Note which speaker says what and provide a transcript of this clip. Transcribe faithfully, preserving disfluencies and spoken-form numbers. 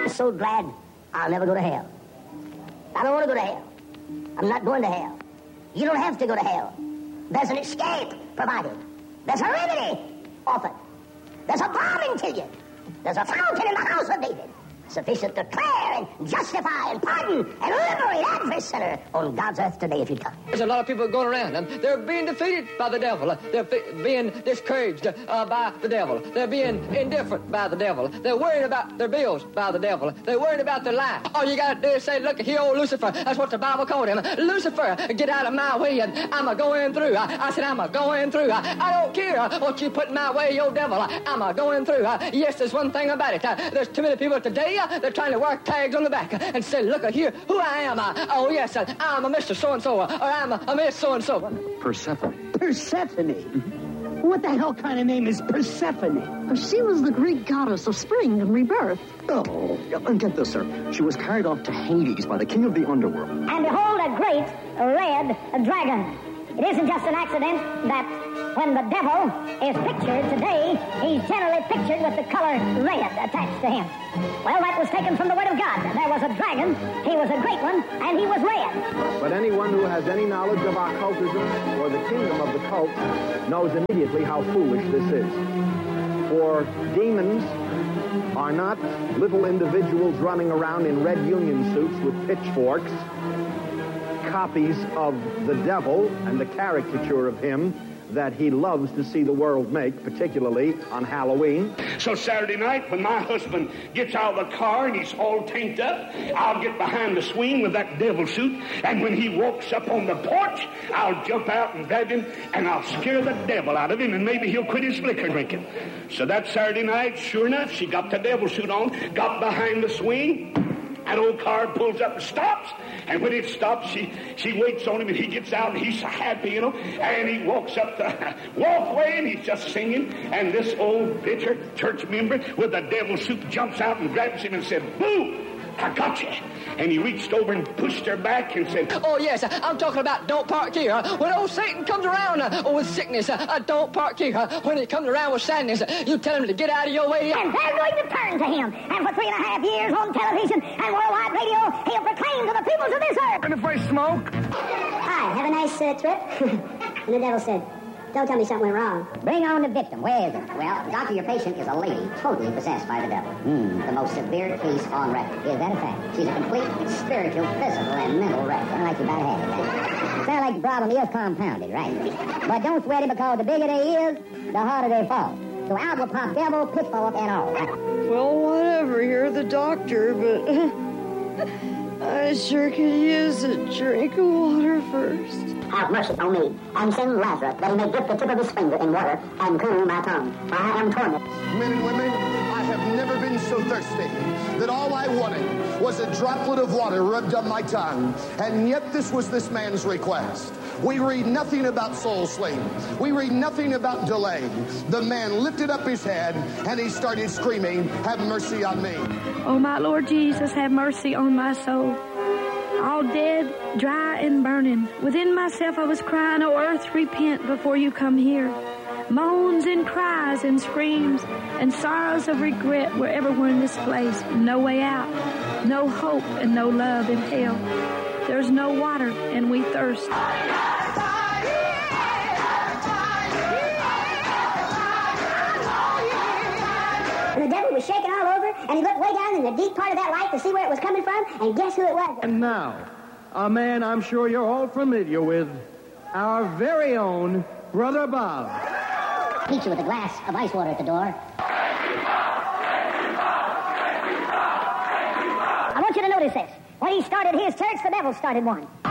Speaker 1: I'm so glad I'll never go to hell. I don't want to go to hell. I'm not going to hell. You don't have to go to hell. There's an escape provided. There's a remedy offered. There's a balm in Gilead. There's a fountain in the house of David, sufficient to clear and justify and pardon and liberate every sinner on God's earth today if you come.
Speaker 2: There's a lot of people going around, and they're being defeated by the devil. They're fi- being discouraged uh, by the devil. They're being indifferent by the devil. They're worried about their bills by the devil. They're worried about their life. All you got to do is say, look, here, old Lucifer. That's what the Bible called him. Lucifer, get out of my way, and I'm a going through. I, I said, I'm a going through. I, I don't care what you put in my way, yo devil. I, I'm a going through. I, yes, there's one thing about it. Uh, there's too many people today. Uh, they're trying to work tags on the back and say, look here, who I am. I, oh, yes, uh, I'm a Mister So-and-so, or I'm a, a Miss So-and-so.
Speaker 3: Persephone.
Speaker 4: Persephone? What the hell kind of name is Persephone?
Speaker 5: She was the Greek goddess of spring and rebirth.
Speaker 3: Oh, get this, sir. She was carried off to Hades by the king of the underworld.
Speaker 6: And behold, a great red dragon. It isn't just an accident that when the devil is pictured today, he's generally pictured with the color red attached to him. Well, that was taken from the Word of God. There was a dragon, he was a great one, and he was red.
Speaker 7: But anyone who has any knowledge of occultism or the kingdom of the cult knows immediately how foolish this is. For demons are not little individuals running around in red union suits with pitchforks, copies of the devil and the caricature of him that he loves to see the world make, particularly on Halloween.
Speaker 8: So Saturday night, when my husband gets out of the car and he's all tanked up, I'll get behind the swing with that devil suit, and when he walks up on the porch, I'll jump out and grab him, and I'll scare the devil out of him, and maybe he'll quit his liquor drinking. So that Saturday night, sure enough, she got the devil suit on, got behind the swing. That old car pulls up and stops, and when it stops, she she waits on him, and he gets out, and he's so happy, you know, and he walks up the walkway, and he's just singing, and this old bitcher church member with the devil suit jumps out and grabs him and said, "Boo! I got you." And he reached over and pushed her back and said,
Speaker 2: oh, yes, I'm talking about don't park here. When old Satan comes around uh, with sickness, uh, don't park here. When he comes around with sadness, uh, you tell him to get out of your way.
Speaker 6: And they're going to turn to him. And for three and a half years on television and worldwide radio, he'll proclaim to the peoples of this earth.
Speaker 3: And if I smoke?
Speaker 6: Hi, have a nice uh, trip. And the devil said, don't tell me something went wrong.
Speaker 1: Bring on the victim. Where is it? Well, doctor, your patient is a lady totally possessed by the devil. Hmm, the most severe case on record. Is that a fact? She's a complete spiritual, physical, and mental wreck. I like you about had it. Sound like the problem is compounded, right? But don't sweat it, because the bigger they is, the harder they fall. So out will pop devil, pitchfork, and all, right?
Speaker 9: Well, whatever. You're the doctor, but I sure could use a drink of water first.
Speaker 6: Have mercy on me, and send Lazarus, that he may dip the tip of his finger in water and cool my tongue, for I am tormented.
Speaker 10: Men and women, I have never been so thirsty that all I wanted was a droplet of water rubbed on my tongue, and yet this was this man's request. We read nothing about soul sleep. We read nothing about delay. The man lifted up his head, and he started screaming, "Have mercy on me."
Speaker 11: Oh, my Lord Jesus, have mercy on my soul. All dead, dry, and burning. Within myself I was crying, "Oh, earth, repent before you come here." Moans and cries and screams and sorrows of regret were everywhere in this place. No way out, no hope, and no love in hell. There's no water, and we thirst.
Speaker 6: And the devil was shaking all over, and he looked way down in the deep part of that light to see where it was coming from, and guess who it was?
Speaker 7: And now, a man I'm sure you're all familiar with, our very own Brother Bob.
Speaker 1: Meet you with a glass of ice water at the door.
Speaker 6: I want you to notice this. When he started his church, the devil started one.